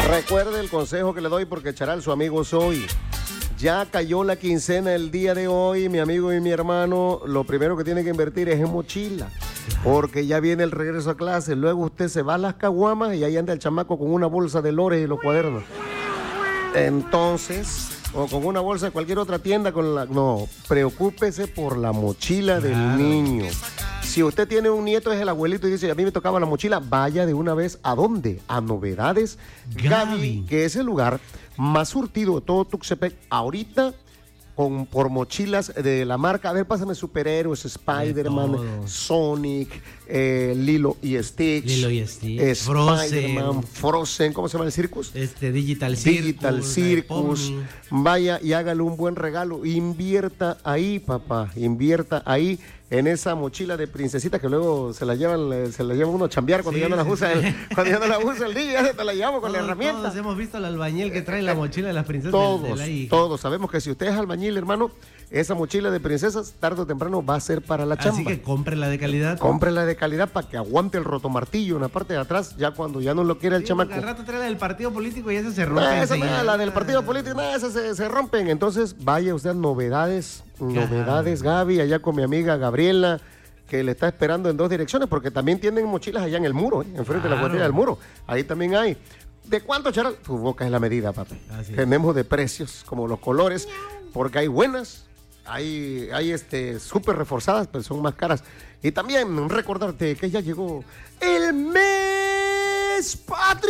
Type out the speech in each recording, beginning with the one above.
Recuerde el consejo que le doy porque Charal, su amigo soy. Ya cayó la quincena el día de hoy, mi amigo y mi hermano. Lo primero que tiene que invertir es en mochila, porque ya viene el regreso a clase. Luego usted se va a las caguamas y ahí anda el chamaco con una bolsa de lores y los cuadernos. Entonces, o con una bolsa de cualquier otra tienda con la... No, preocúpese por la mochila del niño. Si usted tiene un nieto, es el abuelito y dice, a mí me tocaba la mochila, vaya de una vez. ¿A dónde? A Novedades Gaby, que es el lugar más surtido de todo Tuxtepec ahorita, por mochilas de la marca. A ver, pásame superhéroes, Spider-Man, Sonic, Lilo y Stitch. Spider-Man, Frozen, ¿cómo se llama el circus? Digital Circus. Vaya y hágale un buen regalo. Invierta ahí, papá, invierta ahí en esa mochila de princesita que luego se la lleva uno a chambear cuando ya no la usa cuando ya no la usa el día, ya te la llevamos con la herramienta. Todos hemos visto al albañil que trae la mochila de las princesas. Todos sabemos que si usted es albañil, hermano, esa mochila de princesas tarde o temprano va a ser para la chamba. Así que cómprela de calidad. Cómprela de calidad para que aguante el rotomartillo en la parte de atrás, ya cuando ya no lo quiera el chamaco. Al rato trae la del partido político y esa se rompe. La del partido político, esas se rompen. Entonces vaya usted a Novedades Gaby, allá con mi amiga Gabriela, que le está esperando en 2 direcciones, porque también tienen mochilas allá en el muro, enfrente de la guardia del muro. Ahí también hay. ¿De cuánto, Charal? Tu boca es la medida, papi. Tenemos de precios, como los colores, porque hay buenas, hay súper reforzadas, pero son más caras. Y también recordarte que ya llegó el mes patrio.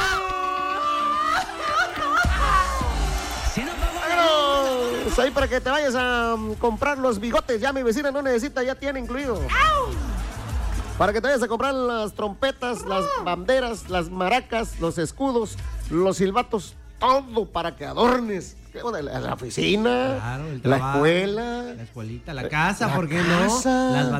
Ahí para que te vayas a comprar los bigotes. Ya mi vecina no necesita, ya tiene incluido. Para que te vayas a comprar las trompetas, las banderas, las maracas, los escudos, los silbatos, todo para que adornes la oficina, la escuela, la escuelita, la casa, ¿por qué no? Las